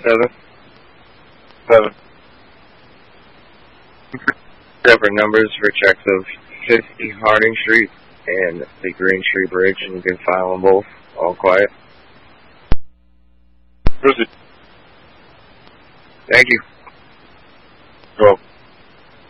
7. 7. Separate numbers for checks of 50 Harding Street and the Green Street Bridge, and you can file them both. All quiet. Proceed. Thank you. Go.